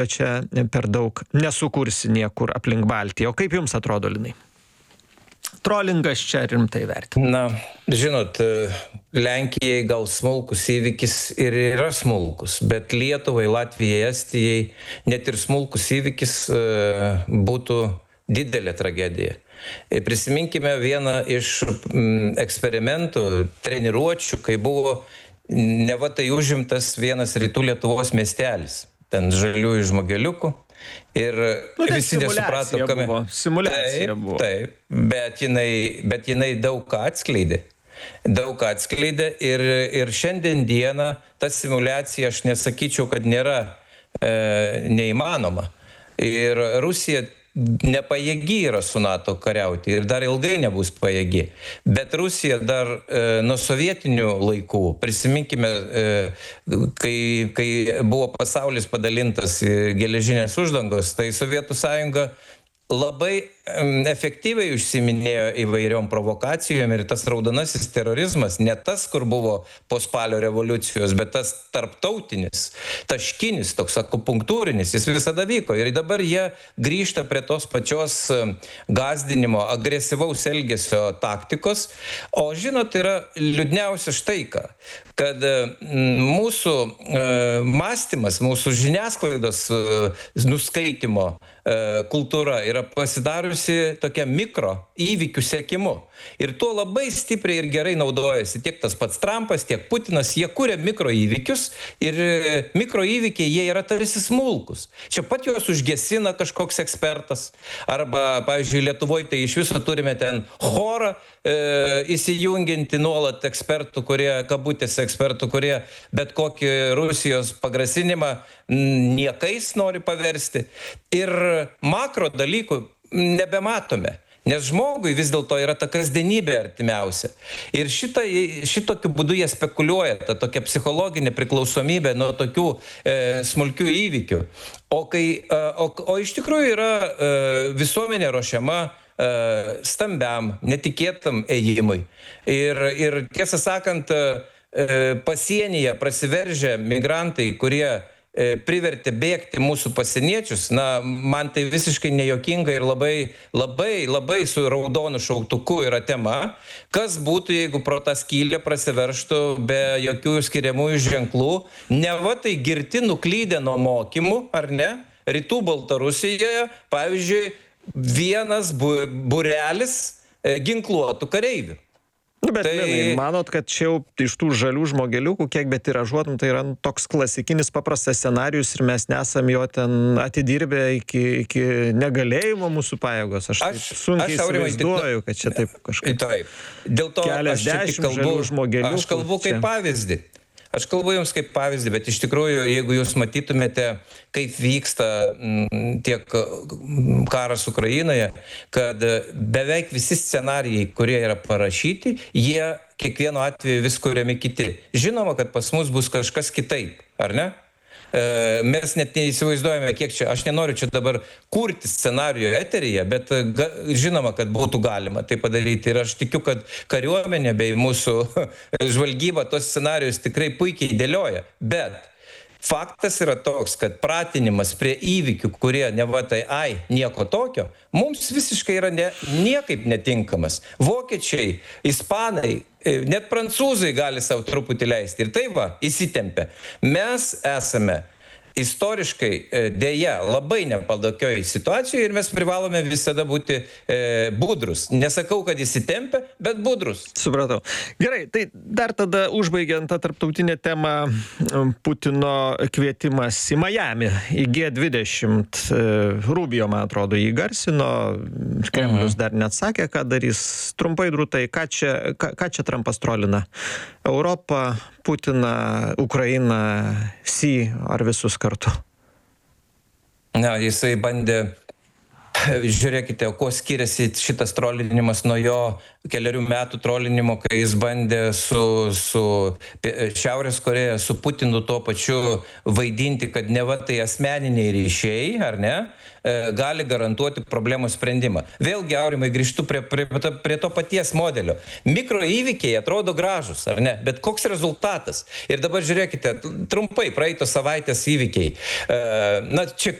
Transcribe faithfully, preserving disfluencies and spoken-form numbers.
čia per daug nesukursi niekur aplink Baltiją. O kaip jums atrodo, Linai? Trolingas čia rimtai vertina. Na, žinot, Lenkijai gal smulkus įvykis ir yra smulkus, bet Lietuvai, Latvijai, Estijai net ir smulkus įvykis būtų didelė tragedija. Prisiminkime vieną iš eksperimentų, treniruočių, kai buvo neva tai užimtas vienas rytų Lietuvos miestelis, ten žaliųjų žmogeliukų. Ir nu, visi nesuprato, kame... buvo. Simulacija taip, buvo. Taip, bet jinai, bet jinai daug ką atskleidė. Daug ką atskleidė ir, ir šiandien dieną ta simulacija, aš nesakyčiau, kad nėra e, neįmanoma. Ir Rusija nepajėgi yra su NATO kariauti ir dar ilgai nebus pajėgi. Bet Rusija dar e, nuo sovietinių laikų, prisiminkime, e, kai, kai buvo pasaulis padalintas į geležinės uždangos, tai Sovietų sąjunga labai efektyviai užsiminėjo įvairiom provokacijom ir tas raudonasis terorizmas, ne tas, kur buvo po spalio revoliucijos, bet tas tarptautinis, taškinis, toks akupunktūrinis, jis visada vyko. Ir dabar jie grįžta prie tos pačios gąsdinimo, agresyvaus elgesio taktikos. O žinot, yra liūdniausia štai ką, kad mūsų mąstymas, mūsų žiniasklaidos nuskaitimo kultūra yra pasidariusi tokia mikro įvykių sekimu. Ir tuo labai stipriai ir gerai naudojasi tiek tas pats Trumpas, tiek Putinas. Jie kuria mikro įvykius ir mikro įvykiai jie yra tarsi smulkus. Čia pat juos užgesina kažkoks ekspertas. Arba, pavyzdžiui, Lietuvoje tai iš viso turime ten chorą e, įsijunginti nuolat ekspertų, kurie, kabutėse ekspertų, kurie bet kokį Rusijos pagrasinimą niekais nori paversti. Ir makro dalykų nebematome, nes žmogui vis dėlto yra ta kasdienybė artimiausia. Ir šitą, šitokiu būdu jie spekuliuoja, ta tokia psichologinė priklausomybė nuo tokių e, smulkių įvykių. O, kai, e, o, o iš tikrųjų yra e, visuomenė ruošiama e, stambiam, netikėtam ėjimui. Ir, ir tiesą sakant, e, pasienyje prasiveržę migrantai, kurie privertė bėgti mūsų pasieniečius, na, man tai visiškai nejuokinga ir labai, labai, labai su raudonu šauktuku yra tema, kas būtų, jeigu pro tą skylę prasiveržtų be jokių skiriamųjų ženklų, neva tai girti nuklydę nuo mokymų, ar ne, rytų Baltarusijoje, pavyzdžiui, vienas bu, burelis e, ginkluotų kareivių. Nu, bet tai... Linai, manot, kad čia jau iš tų žalių žmogeliukų, kiek bet tiražuotum, tai yra toks klasikinis paprastas scenarijus ir mes nesam jo ten atidirbę iki, iki negalėjimo mūsų pajėgos. Aš, aš sunkiai aš, įsivaizduoju, kad čia taip kažkaip taip. Dėl to aš čia tik kalbu, aš kalbu kaip čia. Pavyzdį. Aš kalbu jums kaip pavyzdį, bet iš tikrųjų, jeigu jūs matytumėte, kaip vyksta m, tiek karas Ukrainoje, kad beveik visi scenarijai, kurie yra parašyti, jie kiekvienu atveju vis kuriami kiti. Žinoma, kad pas mus bus kažkas kitaip, ar ne? Mes net neįsivaizduojame, kiek čia, aš nenoriu čia dabar kurti scenarijų eteryje, bet ga, žinoma, kad būtų galima tai padaryti. Ir aš tikiu, kad kariuomenė bei mūsų žvalgyba tos scenarijus tikrai puikiai dėlioja. Bet faktas yra toks, kad pratinimas prie įvykių, kurie neva tai, ai, nieko tokio, mums visiškai yra ne, niekaip netinkamas. Vokiečiai, ispanai, net prancūzai gali savo truputį leisti. Ir tai va, įsitempia. Mes esame istoriškai dėja labai nepaldokioj situacijoje ir mes privalome visada būti e, budrus. Nesakau, kad įsitempia, bet budrus. Supratau. Gerai, tai dar tada užbaigiant tą tarptautinę temą, Putino kvietimas į Miami, į G dvidešimt. Rubio, man atrodo, jį garsino, Kremlius dar neatsakė, ką darys. Trumpai, drūtai, ką čia, ką, ką čia Trumpas trolina? Europą, Putiną, Ukrainą, Xi ar visus kartu? Na, jisai bandė žiūrėkite, kuo skiriasi šitas trolinimas nuo jo keliarių metų trolinimo, kai jis bandė su, su Šiaurės Koreja, su Putinu tuo pačiu vaidinti, kad neva tai asmeniniai ryšiai, ar ne, gali garantuoti problemų sprendimą. Vėlgi, Aurimai, grįžtu prie, prie, prie to paties modelio. Mikro įvykiai atrodo gražus, ar ne, bet koks rezultatas? Ir dabar žiūrėkite, trumpai praeitos savaitės įvykiai. Na, čia